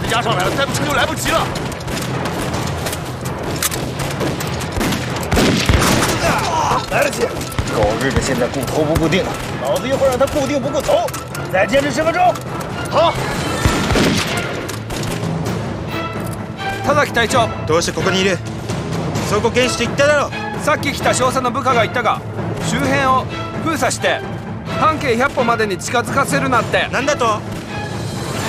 追加上来了，再不撤就来不及了。 来得及！狗日的，现在顾头不固定了，老子一会儿让他固定不顾头。再坚持10分钟。好。 田崎隊長、 どうしてここにいる？そこ検視って言っただろ。 さっき来た少佐の部下が言ったが、周辺を封鎖して半径100歩までに近づかせるなって。 なんだと？